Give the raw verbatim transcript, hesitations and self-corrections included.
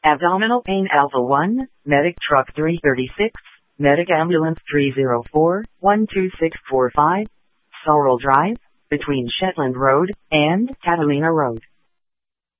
Abdominal pain Alpha one, Medic Truck three thirty-six, Medic Ambulance three zero four, one two six four five, Sorrel Drive, between Shetland Road and Catalina Road.